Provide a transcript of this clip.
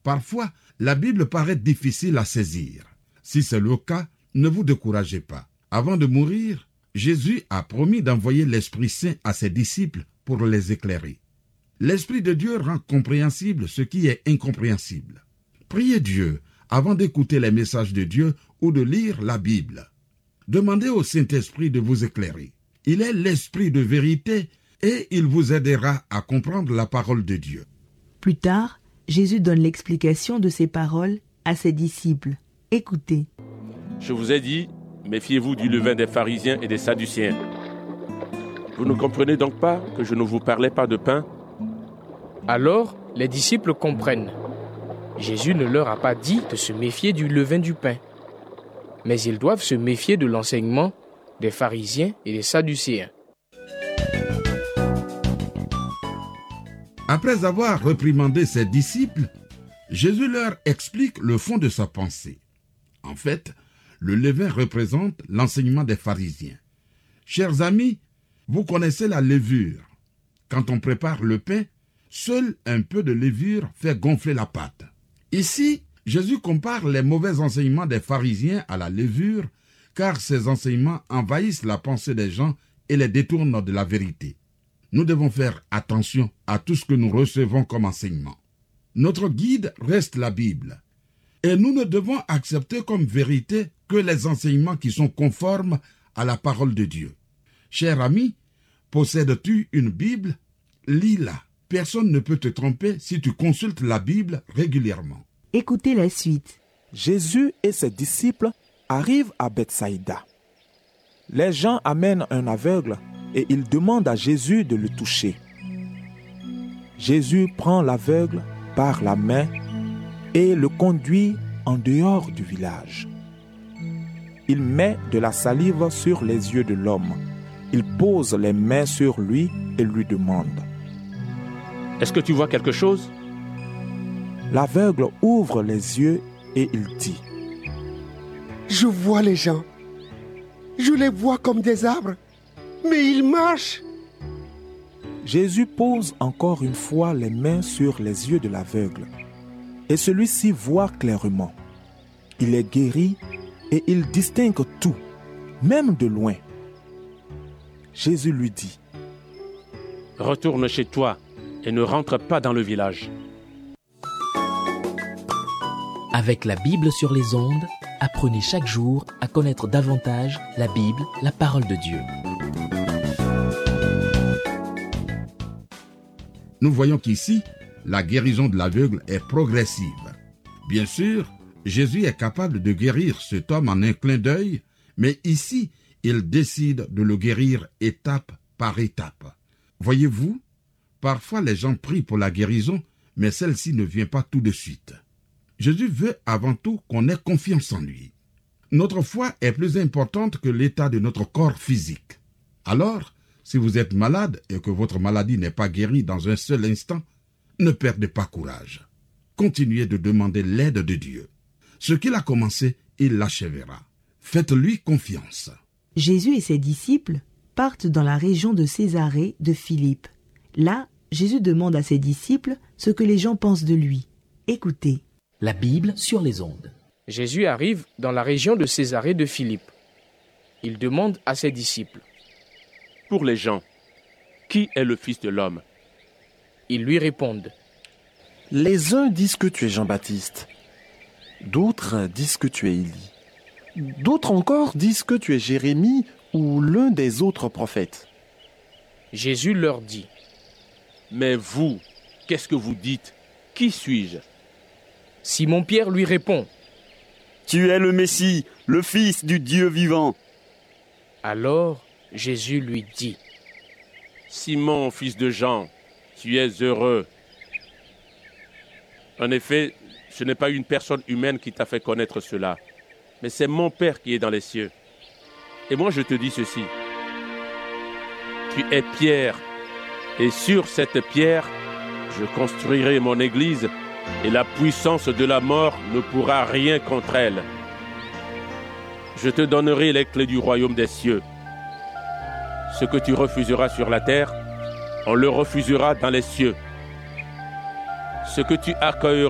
Parfois, la Bible paraît difficile à saisir. Si c'est le cas, ne vous découragez pas. Avant de mourir, Jésus a promis d'envoyer l'Esprit Saint à ses disciples pour les éclairer. L'Esprit de Dieu rend compréhensible ce qui est incompréhensible. Priez Dieu avant d'écouter les messages de Dieu ou de lire la Bible. Demandez au Saint-Esprit de vous éclairer. Il est l'Esprit de vérité et il vous aidera à comprendre la parole de Dieu. Plus tard, Jésus donne l'explication de ces paroles à ses disciples. Écoutez. Je vous ai dit, méfiez-vous du levain des pharisiens et des sadducéens. Vous ne comprenez donc pas que je ne vous parlais pas de pain ? Alors, les disciples comprennent. Jésus ne leur a pas dit de se méfier du levain du pain, mais ils doivent se méfier de l'enseignement des pharisiens et des sadducéens. Après avoir réprimandé ses disciples, Jésus leur explique le fond de sa pensée. En fait, le levain représente l'enseignement des pharisiens. Chers amis, vous connaissez la levure. Quand on prépare le pain, seul un peu de levure fait gonfler la pâte. Ici, Jésus compare les mauvais enseignements des pharisiens à la levure, car ces enseignements envahissent la pensée des gens et les détournent de la vérité. Nous devons faire attention à tout ce que nous recevons comme enseignement. Notre guide reste la Bible, et nous ne devons accepter comme vérité que les enseignements qui sont conformes à la parole de Dieu. Cher ami, possèdes-tu une Bible? Lis-la. Personne ne peut te tromper si tu consultes la Bible régulièrement. Écoutez la suite. Jésus et ses disciples arrivent à Bethsaïda. Les gens amènent un aveugle et ils demandent à Jésus de le toucher. Jésus prend l'aveugle par la main et le conduit en dehors du village. Il met de la salive sur les yeux de l'homme. Il pose les mains sur lui et lui demande: Est-ce que tu vois quelque chose ? L'aveugle ouvre les yeux et il dit: Je vois les gens. Je les vois comme des arbres, mais ils marchent. Jésus pose encore une fois les mains sur les yeux de l'aveugle, et celui-ci voit clairement. Il est guéri et il distingue tout, même de loin. Jésus lui dit: Retourne chez toi et ne rentre pas dans le village. Avec la Bible sur les ondes, apprenez chaque jour à connaître davantage la Bible, la parole de Dieu. Nous voyons qu'ici, la guérison de l'aveugle est progressive. Bien sûr, Jésus est capable de guérir cet homme en un clin d'œil, mais ici, il décide de le guérir étape par étape. Voyez-vous, parfois les gens prient pour la guérison, mais celle-ci ne vient pas tout de suite. Jésus veut avant tout qu'on ait confiance en lui. Notre foi est plus importante que l'état de notre corps physique. Alors, si vous êtes malade et que votre maladie n'est pas guérie dans un seul instant, ne perdez pas courage. Continuez de demander l'aide de Dieu. Ce qu'il a commencé, il l'achèvera. Faites-lui confiance. Jésus et ses disciples partent dans la région de Césarée de Philippe. Là, Jésus demande à ses disciples ce que les gens pensent de lui. Écoutez. La Bible sur les ondes. Jésus arrive dans la région de Césarée de Philippe. Il demande à ses disciples: Pour les gens, qui est le Fils de l'homme ? Ils lui répondent: Les uns disent que tu es Jean-Baptiste, d'autres disent que tu es Élie, d'autres encore disent que tu es Jérémie ou l'un des autres prophètes. Jésus leur dit: Mais vous, qu'est-ce que vous dites ? Qui suis-je ? Simon-Pierre lui répond: Tu es le Messie, le Fils du Dieu vivant. Alors Jésus lui dit: Simon, fils de Jean, tu es heureux. En effet, ce n'est pas une personne humaine qui t'a fait connaître cela, mais c'est mon Père qui est dans les cieux. Et moi je te dis ceci: tu es Pierre, et sur cette pierre, je construirai mon église, et la puissance de la mort ne pourra rien contre elle. Je te donnerai les clés du royaume des cieux. Ce que tu refuseras sur la terre, on le refusera dans les cieux. Ce que tu accueilleras